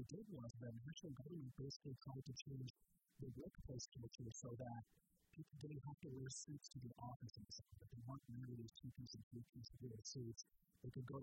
did was the national government basically tried to change the workplace culture so that people didn't have to wear suits to the office and stuff, but they weren't wearing these two-piece and three-piece weird suits. They could go to